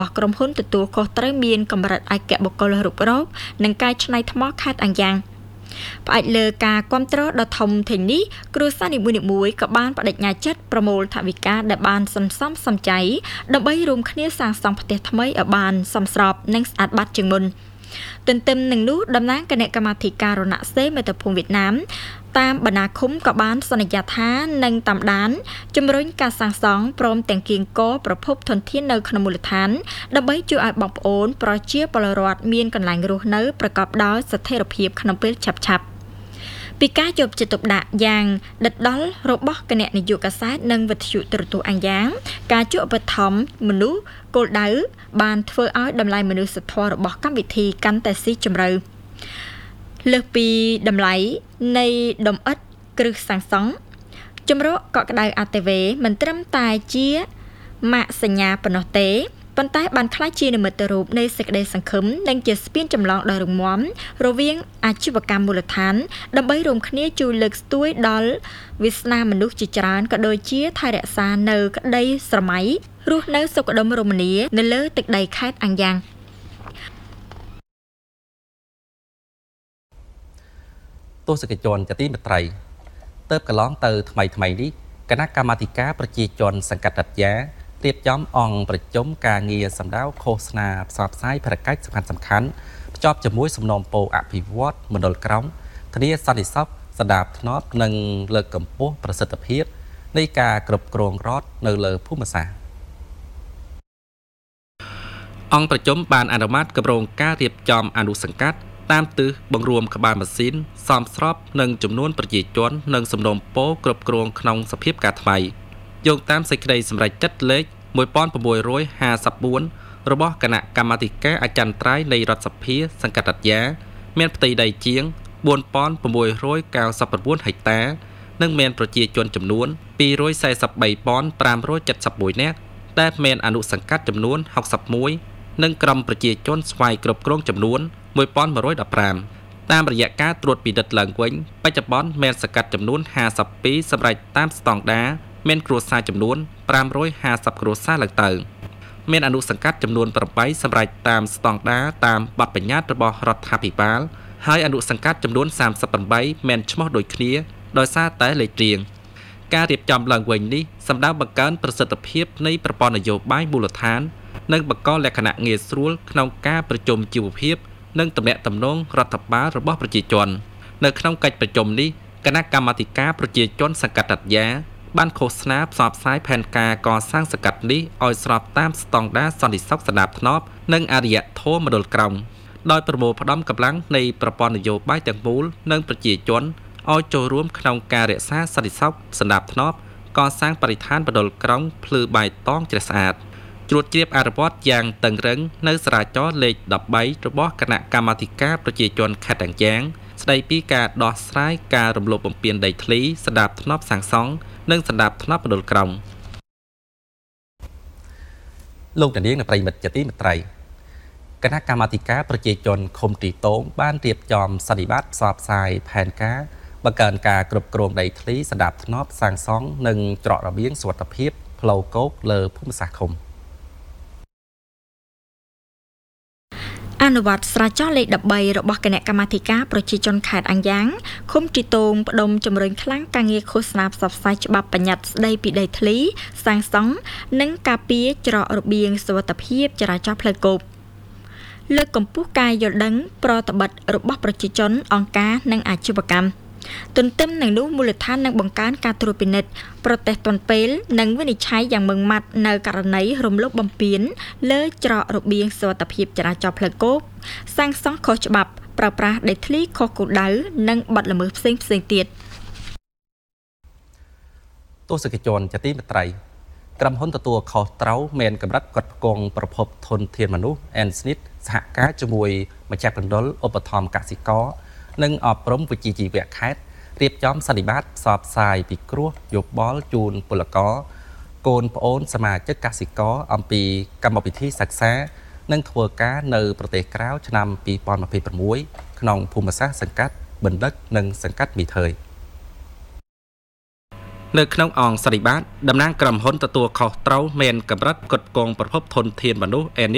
ក្រុមហ៊ុនទទួលខុសត្រូវមានកម្រិតឯកបុគ្គលរូបរោគនិងការច្នៃថ្មខេត្តអាំងយ៉ាងផ្អែកលើការគ្រប់គ្រងដ៏ធំធេងនេះគ្រួសារនីមួយៗក៏បានបដិញ្ញាចិត្តប្រមូលថវិកាដែលបានសន្សំសំចៃដើម្បីរួមគ្នាសាងសង់ផ្ទះថ្មីឲ្យបានសមស្របនិងស្អាតបាតជាងមុនទន្ទឹមនឹងនោះតំណាងគណៈកម្មាធិការរណសេមេត្តភូមិវៀតណាមតាមបណ្ដាឃុំក៏បានសន្យាថានឹងតាមដានជំរុញការសាងសង់ព្រមទាំងគៀងគរប្រភពធនធាននៅក្នុងមូលដ្ឋានដើម្បីជួយឲ្យបងប្អូនប្រជាពលរដ្ឋមានកន្លែងរស់នៅប្រកបដោយស្ថិរភាពក្នុងពេលឆាប់ៗពីការយកចិត្តទុកដាក់យ៉ាងដិតដល់របស់គណៈនាយកកាសែតនិងវិទ្យុទូរទស្សន៍អាំងយ៉ាងការជួយឧបត្ថម្ភមនុស្សគោលដៅបានធ្វើឲ្យតម្លៃមនុស្សធម៌របស់កម្មវិធីកាន់តែស៊ីជម្រៅលើសពីតម្លៃនៃដុំអិតគ្រឹះសាងសង់ចម្រោកកក់ក្ដៅអាតេវេមិនត្រឹមតែជាម៉ាកសញ្ញាប៉ុណ្ណោះទេប៉ុន្តែបានក្លាយជានិមិត្តរូបនៃសេចក្តីសង្ឃឹមនិងជាស្ពានចម្លងដ៏រឹងមាំរវាងអាជីវកម្មមូលដ្ឋានដើម្បីរួមគ្នាជួយលើកស្ទួយដល់វាសនាមនុស្សជាច្រើនក៏ដូចជាថែរក្សានៅក្តីស្រមៃរស់នៅសុខដុមរមនានៅលើទឹកដីខេត្តអាំងយ៉ាងទស្សនិកជនជាទីមេត្រីទៅកន្លងទៅថ្មីនេះគណៈកម្មាធិការប្រជាជនសង្កាត់រតយ៉ារៀបចំអង្គប្រជុំការងារសម្ដៅឃោសនាផ្សព្វផ្សាយភារកិច្ចសំខាន់ភ្ជាប់ជាមួយសំណុំពរអភិវឌ្ឍមណ្ឌលក្រមធានាសន្តិសុខសណ្ដាប់ធ្នាប់និងលើកកម្ពស់ប្រសិទ្ធភាពនៃការគ្រប់គ្រងរដ្ឋនៅលើភូមិសាស្ត្រអង្គប្រជុំបានអនុម័តគម្រោងការរៀបចំអនុសង្កាត់តាមទិសបង្រួមក្បាលម៉ាស៊ីនសមស្របនឹងចំនួនប្រជាជននិងសំណុំពរគ្រប់គ្រងក្នុងសភាពការថ្មីយោងតាមសេចក្តីសម្រេចចិត្តលេខ1654របស់គណៈកម្មាធិការអចិន្ត្រៃយ៍នៃរដ្ឋសភាសង្កាត់រតយ៉ាមានផ្ទៃដីជាង4699ហិកតានិងមានប្រជាជនចំនួន243,571នាក់ដែលមានអនុសង្កាត់ចំនួន61និងក្រុមប្រជាជនស្វ័យគ្រប់គ្រងចំនួន1115តាមរយៈការត្រួតពិនិត្យឡើងវិញបច្ចុប្បន្នមានសង្កាត់ចំនួន52សម្រាប់តាមស្តង់ដារមានគ្រួសារចំនួន550គ្រួសារឡើងទៅមានអនុសង្កាត់ចំនួន8សម្រាប់តាមស្តង់ដារតាមបទបញ្ញត្តិរបស់រដ្ឋាភិបាលហើយអនុសង្កាត់ចំនួន38មានឈ្មោះដូចគ្នាដោយសារតែលេខរៀងការរៀបចំឡើងវិញនេះសម្ដៅបង្កើនប្រសិទ្ធភាពនៃប្រព័ន្ធនយោបាយមូលដ្ឋាននិងបង្កលក្ខណៈងាយស្រួលក្នុងការប្រជុំជីវភាពនិងទំនាក់ទំនងរដ្ឋបាលរបស់ប្រជាជននៅក្នុងកិច្ចប្រជុំនេះគណៈកម្មាធិការប្រជាជនសង្កាត់រតយ៉ាបានឃោសនាផ្សព្វផ្សាយផែនការកសាងសង្កាត់នេះឲ្យស្របតាមស្តង់ដារសន្តិសុខសណ្ដាប់ធ្នាប់និងអរិយធម៌មណ្ឌលក្រមដោយប្រមូលផ្ដុំកម្លាំងនៃប្រព័ន្ធនយោបាយទាំងមូលនិងប្រជាជនឲ្យចូលរួមក្នុងការរក្សាសន្តិសុខសណ្ដាប់ធ្នាប់កសាងបរិស្ថានមណ្ឌលក្រមភ្លឺបៃតងជ្រះស្អាតត្រួតជ្រាបអនុវត្តយ៉ាងតឹងរឹងនៅសារាចរណ៍លេខ13របស់គណៈកម្មាធិការប្រជាជនខេត្តអាំងយ៉ាងស្ដីពីការដោះស្រាយការរំលោភបំពានដីធ្លីសណ្ដាប់ធ្នាប់សាងសង់និងសណ្ដាប់ធ្នាប់មណ្ឌលក្រមលោកតានាងប្រិមិត្តជាទីមេត្រីគណៈកម្មាធិការប្រជាជនឃុំទីតងបានរៀបចំសន្និបាតផ្សព្វផ្សាយផែនការបង្កើនការគ្រប់គ្រងដីធ្លីសណ្ដាប់ធ្នាប់សាងសង់និងច្រករបៀងសុវត្ថិភាពផ្លូវគោកលើភូមិសាស្ត្រឃុំអនុវត្តស្រាចរលេខ13របស់គណៈកម្មាធិការប្រជាជនខេត្តអាំងយ៉ាងឃុំទីតងផ្ដុំជំរុញខ្លាំងការងារឃោសនាផ្សព្វផ្សាយច្បាប់បញ្ញត្តិស្ដីពីដីធ្លីសាងសង់និងការពារច្រករបៀងសុវត្ថិភាពចរាចរណ៍ផ្លូវគោកលើកកម្ពស់ការយល់ដឹងប្រតិបត្តិរបស់ប្រជាជនអង្គការនិងអាជីវកម្មទន្ទឹមនឹងនោះមូលដ្ឋាននឹងបង្កើនការត្រួតពិនិត្យប្រទេសទាន់ពេលនិងវិនិច្ឆ័យយ៉ាងម៉ឺងម៉ាត់នៅករណីរំលោភបំពានលើច្រករបៀងសុវត្ថិភាពចរាចរណ៍ផ្លូវគោកសាងសង់ខុសច្បាប់ប្រើប្រាស់ដីធ្លីខុសគោលដៅនិងបទល្មើសផ្សេងទៀតទស្សនិកជនជាទីមេត្រីក្រុមហ៊ុនទទួលខុសត្រូវមានកម្រិតផ្គត់ផ្គង់ប្រភពធនធានមនុស្ស Ensnit សហការជាមួយម្ចាស់មណ្ឌលឧបត្ថម្ភកសិករនិងអប់រំវិជ្ជាជីវៈខេត្តរៀបចំសន្និបាតផ្សព្វផ្សាយពីគ្រោះយោបល់ជូនពលករកូនប្អូនសមាជិកកសិករអំពីកម្មវិធីសិក្សានិងធ្វើការនៅប្រទេសក្រៅឆ្នាំ2026ក្នុងភូមិសាស្ត្រសង្កាត់បណ្ឌិតនិងសង្កាត់មីថើយនៅក្នុងអង្គសន្និបាតតំណាងក្រុមហ៊ុនទទួលខុសត្រូវមានកម្រិតផ្គត់ផ្គង់ប្រភពធនធានមនុស្ស